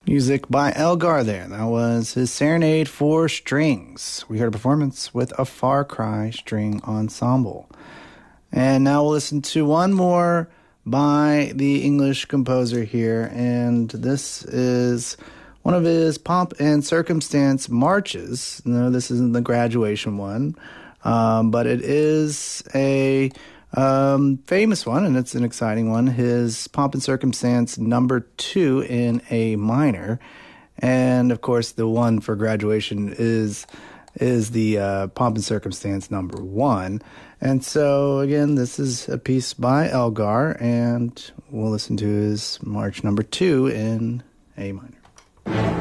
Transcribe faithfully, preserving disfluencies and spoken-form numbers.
Music by Elgar there. That was his Serenade for Strings. We heard a performance with a Far Cry String Ensemble. And now we'll listen to one more by the English composer here. And this is one of his Pomp and Circumstance marches. No, this isn't the graduation one. Um, but it is a um, famous one, and it's an exciting one. His Pomp and Circumstance number two in A minor. And, of course, the one for graduation is is the uh, Pomp and Circumstance number one. And so, again, this is a piece by Elgar, and we'll listen to his March number two in A minor.